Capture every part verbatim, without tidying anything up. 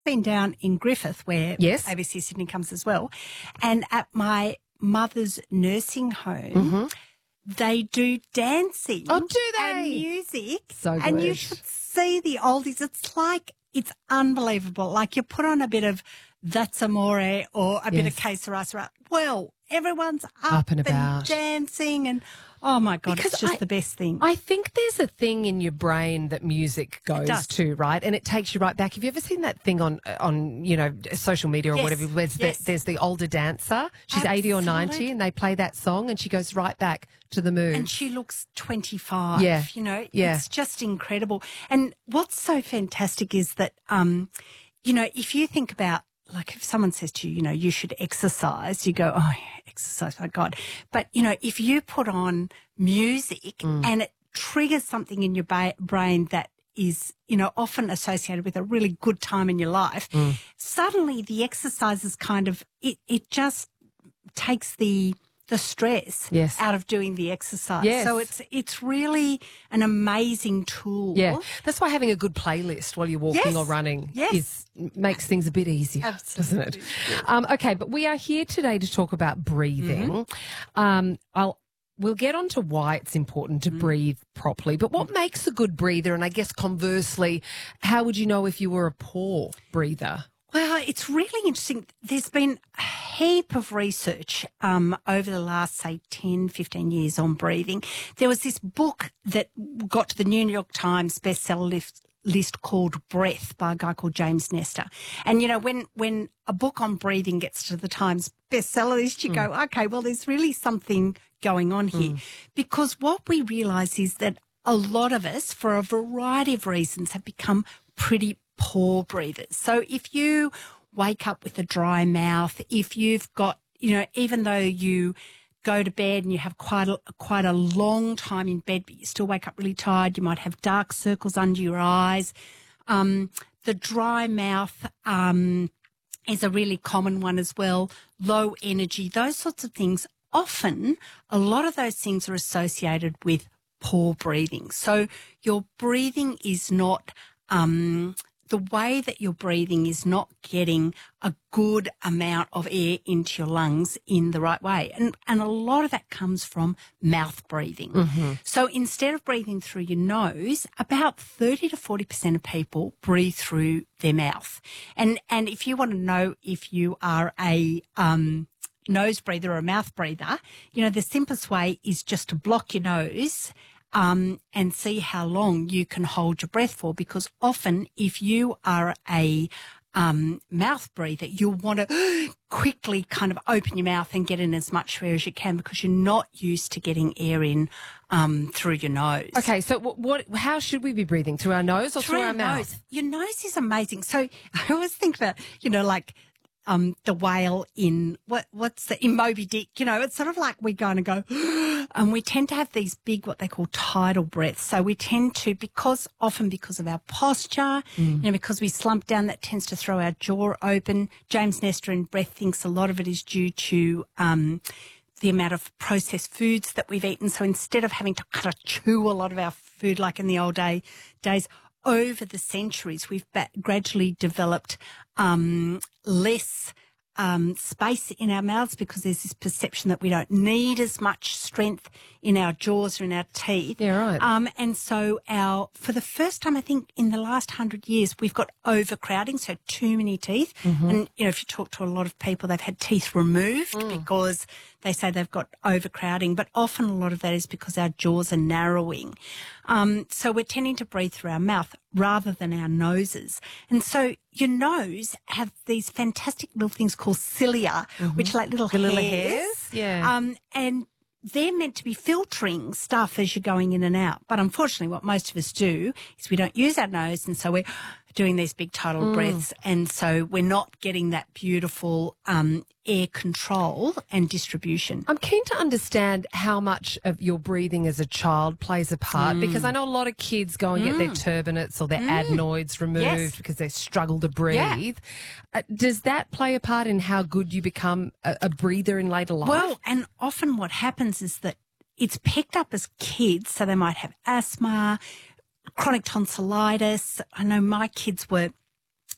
been down in Griffith where Yes. A B C Sydney comes as well, and at my mother's nursing home, Mm-hmm. they do dancing Oh, do and they? music. So And you good. should see the oldies. It's like, it's unbelievable. Like you put on a bit of That's Amore or a bit of Yes. Que Sera Sera. Well, everyone's up, Up and about. dancing and, oh my God, Because it's just I- the best thing. I think there's a thing in your brain that music goes does. to, right? And it takes you right back. Have you ever seen that thing on, on you know, social media or Yes, whatever? Where yes. the, there's the older dancer. She's eighty or ninety Absolutely. and they play that song and she goes right back to the moon. And she looks twenty-five. Yeah. You know, Yeah. it's just incredible. And what's so fantastic is that, um, you know, if you think about, like if someone says to you, you know, you should exercise, you go, oh, yeah, exercise, my God. But, you know, if you put on music Mm. and it triggers something in your ba- brain that is, you know, often associated with a really good time in your life, Mm. suddenly the exercise is kind of, it, it just takes the the stress Yes. out of doing the exercise. Yes. So it's it's really an amazing tool. Yeah, that's why having a good playlist while you're walking Yes. or running Yes. is makes things a bit easier, Absolutely. doesn't it? Um, okay, but we are here today to talk about breathing. Mm-hmm. Um, I'll. We'll get on to why it's important to Mm. breathe properly, but what makes a good breather? And I guess conversely, how would you know if you were a poor breather? Well, it's really interesting. There's been a heap of research um, over the last, say, ten, fifteen years on breathing. There was this book that got to the New York Times bestseller list, list called Breath by a guy called James Nestor. And, you know, when, when a book on breathing gets to the Times bestseller list, you Mm. go, okay, well, there's really something going on here. Because what we realise is that a lot of us, for a variety of reasons, have become pretty poor breathers. So if you wake up with a dry mouth, if you've got, you know, even though you go to bed and you have quite a, quite a long time in bed, but you still wake up really tired, you might have dark circles under your eyes. Um, the dry mouth um, is a really common one as well. Low energy, those sorts of things. Often, a lot of those things are associated with poor breathing. So your breathing is not, um, the way that you're breathing is not getting a good amount of air into your lungs in the right way. And, and a lot of that comes from mouth breathing. Mm-hmm. So instead of breathing through your nose, about thirty to forty percent of people breathe through their mouth. And, and if you want to know if you are a, um, nose breather or a mouth breather, you know, the simplest way is just to block your nose um, and see how long you can hold your breath for, because often if you are a um, mouth breather, you'll want to quickly kind of open your mouth and get in as much air as you can because you're not used to getting air in um, through your nose. Okay, so what, what? How should we be breathing? Through our nose or through, Through our your mouth? nose. Your nose is amazing. So I always think about, you know, like um, the whale in what what's the in Moby Dick. You know, it's sort of like we go and go, and we tend to have these big what they call tidal breaths. So we tend to, because often because of our posture, you know, because we slump down, that tends to throw our jaw open. James Nestor in Breath thinks a lot of it is due to um, the amount of processed foods that we've eaten. So instead of having to kind of chew a lot of our food like in the old day days, over the centuries, we've ba- gradually developed um, less um, space in our mouths because there's this perception that we don't need as much strength in our jaws or in our teeth. Yeah, right. Um, and so our, for the first time, I think in the last hundred years, we've got overcrowding, so too many teeth. Mm-hmm. And, you know, if you talk to a lot of people, they've had teeth removed Mm. because they say they've got overcrowding, but often a lot of that is because our jaws are narrowing. Um, so we're tending to breathe through our mouth rather than our noses. And so your nose have these fantastic little things called cilia, which are like little The hairs. little hairs? Yeah. Um, and they're meant to be filtering stuff as you're going in and out. But unfortunately, what most of us do is we don't use our nose, and so we're doing these big tidal Mm. breaths, and so we're not getting that beautiful um, air control and distribution. I'm keen to understand how much of your breathing as a child plays a part, because I know a lot of kids go and get their turbinates or their adenoids removed Yes. because they struggle to breathe. Uh, does that play a part in how good you become a, a breather in later life? Well, and often what happens is that it's picked up as kids, so they might have asthma, chronic tonsillitis. I know my kids were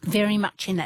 very much in that